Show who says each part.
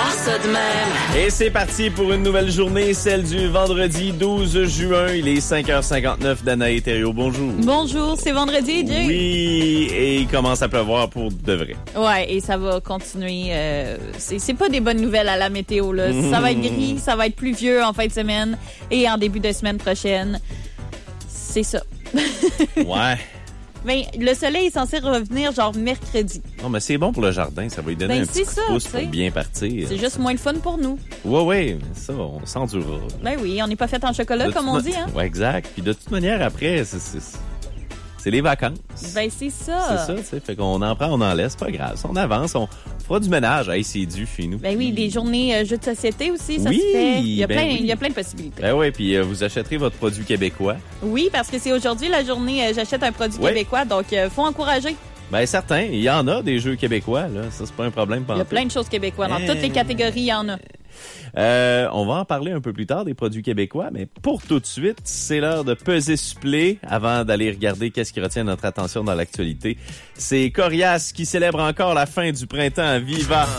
Speaker 1: faire ça de même.
Speaker 2: Et c'est parti pour une nouvelle journée, celle du vendredi 12 juin. Il est 5h59, Danae Thériault, bonjour.
Speaker 3: Bonjour, c'est vendredi, Jay.
Speaker 2: Oui, et il commence à pleuvoir pour de vrai.
Speaker 3: Ouais, et ça va continuer. C'est pas des bonnes nouvelles à la météo, là. Ça va être gris, ça va être pluvieux en fin de semaine et en début de semaine prochaine. C'est ça.
Speaker 2: Ouais.
Speaker 3: Ben, le soleil est censé revenir genre mercredi.
Speaker 2: Non, mais c'est bon pour le jardin, ça va lui donner un petit coup de pouce pour bien partir.
Speaker 3: C'est juste moins le fun pour nous.
Speaker 2: Ouais, ça, on s'endurera.
Speaker 3: Ben oui, on n'est pas fait en chocolat, comme on dit, hein.
Speaker 2: Ouais, exact. Puis de toute manière, après, c'est les vacances.
Speaker 3: Ben, c'est ça.
Speaker 2: C'est ça, tu sais. Fait qu'on en prend, on en laisse, pas grave. On avance, on fera du ménage. Hey, c'est dû chez nous.
Speaker 3: Ben oui, les journées jeux de société aussi, ça
Speaker 2: oui,
Speaker 3: se fait. Il y a
Speaker 2: oui.
Speaker 3: plein de possibilités.
Speaker 2: Ben oui, puis vous achèterez votre produit québécois.
Speaker 3: Oui, parce que c'est aujourd'hui la journée j'achète un produit québécois, donc faut encourager.
Speaker 2: Ben certain, il y en a des jeux québécois, là. Ça, c'est pas un problème.
Speaker 3: Il y a plein de choses québécois. Dans toutes les catégories, il y en a.
Speaker 2: On va en parler un peu plus tard des produits québécois, mais pour tout de suite, c'est l'heure de peser supplé avant d'aller regarder qu'est-ce qui retient notre attention dans l'actualité. C'est Corias qui célèbre encore la fin du printemps. Viva!